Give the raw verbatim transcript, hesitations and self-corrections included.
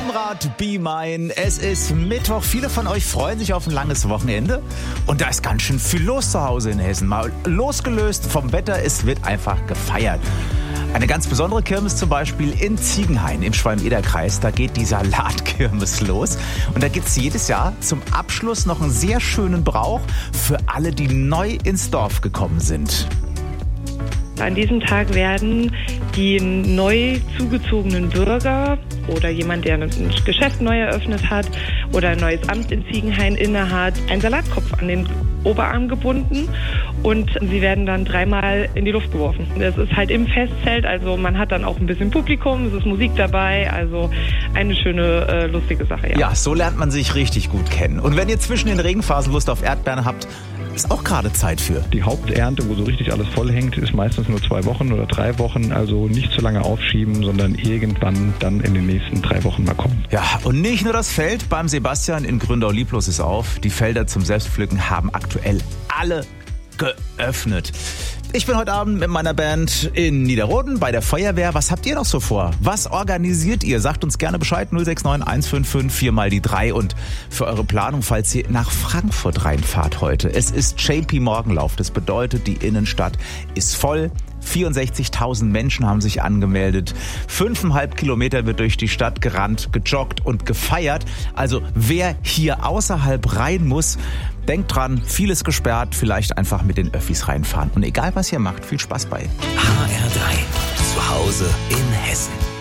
Konrad Be Mine. Es ist Mittwoch. Viele von euch freuen sich auf ein langes Wochenende. Und da ist ganz schön viel los zu Hause in Hessen. Mal losgelöst vom Wetter, es wird einfach gefeiert. Eine ganz besondere Kirmes zum Beispiel in Ziegenhain im Schwalm-Eder-Kreis. Da geht die Salatkirmes los. Und da gibt es jedes Jahr zum Abschluss noch einen sehr schönen Brauch für alle, die neu ins Dorf gekommen sind. An diesem Tag werden die neu zugezogenen Bürger oder jemand, der ein Geschäft neu eröffnet hat oder ein neues Amt in Ziegenhain innehat, einen Salatkopf an den Oberarm gebunden und sie werden dann dreimal in die Luft geworfen. Das ist halt im Festzelt, also man hat dann auch ein bisschen Publikum, es ist Musik dabei, also eine schöne, äh, lustige Sache. Ja. ja, so lernt man sich richtig gut kennen. Und wenn ihr zwischen den Regenphasen Lust auf Erdbeeren habt, ist auch gerade Zeit für. Die Haupternte, wo so richtig alles voll hängt, ist meistens nur zwei Wochen oder drei Wochen. Also nicht zu lange aufschieben, sondern irgendwann dann in den nächsten drei Wochen mal kommen. Ja, und nicht nur das Feld. Beim Sebastian in Gründau-Lieblos ist auf. Die Felder zum Selbstpflücken haben aktuell alle geöffnet. Ich bin heute Abend mit meiner Band in Niederroden bei der Feuerwehr. Was habt ihr noch so vor? Was organisiert ihr? Sagt uns gerne Bescheid. null sechs neun eins fünf fünf vier mal die drei. Und für eure Planung, falls ihr nach Frankfurt reinfahrt heute. Es ist J P Morgenlauf. Das bedeutet, die Innenstadt ist voll. vierundsechzigtausend Menschen haben sich angemeldet. Fünfeinhalb Kilometer wird durch die Stadt gerannt, gejoggt und gefeiert. Also wer hier außerhalb rein muss, denkt dran, vieles gesperrt, vielleicht einfach mit den Öffis reinfahren. Und egal was ihr macht, viel Spaß bei. H R drei, zu Hause in Hessen.